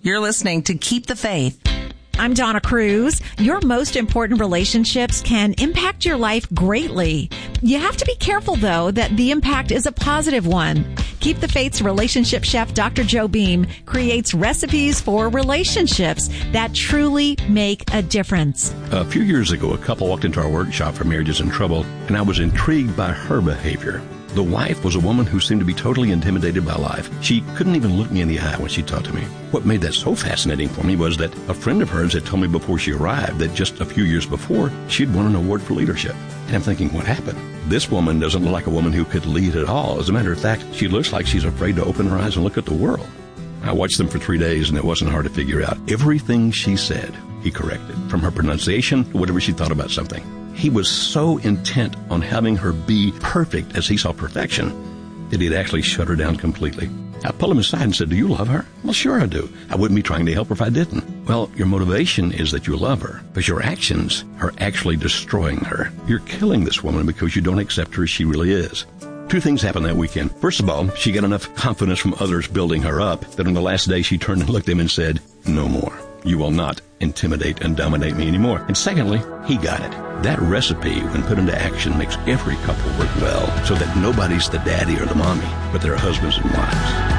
You're listening to Keep the Faith. I'm Donna Cruz. Your most important relationships can impact your life greatly. You have to be careful, though, that the impact is a positive one. Keep the Faith's relationship chef, Dr. Joe Beam, creates recipes for relationships that truly make a difference. A few years ago, a couple walked into our workshop for Marriages in Trouble, and I was intrigued by her behavior. The wife was a woman who seemed to be totally intimidated by life. She couldn't even look me in the eye when she talked to me. What made that so fascinating for me was that a friend of hers had told me before she arrived that just a few years before, she'd won an award for leadership. And I'm thinking, what happened? This woman doesn't look like a woman who could lead at all. As a matter of fact, she looks like she's afraid to open her eyes and look at the world. I watched them for 3 days, and it wasn't hard to figure out. Everything she said, he corrected. From her pronunciation to whatever she thought about something. He was so intent on having her be perfect as he saw perfection that he'd actually shut her down completely. I pulled him aside and said, do you love her? Well, sure I do. I wouldn't be trying to help her if I didn't. Well, your motivation is that you love her, but your actions are actually destroying her. You're killing this woman because you don't accept her as she really is. 2 things happened that weekend. First of all, she got enough confidence from others building her up that on the last day she turned and looked at him and said, no more. You will not intimidate and dominate me anymore. And secondly, he got it. That recipe, when put into action, makes every couple work well so that nobody's the daddy or the mommy, but their husbands and wives.